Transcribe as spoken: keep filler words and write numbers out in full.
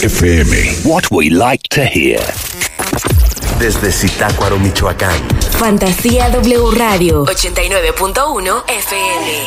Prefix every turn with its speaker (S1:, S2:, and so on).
S1: F M.
S2: What we like to hear.
S3: Desde Zitácuaro, Michoacán.
S4: Fantasía W Radio ochenta y nueve punto uno F M.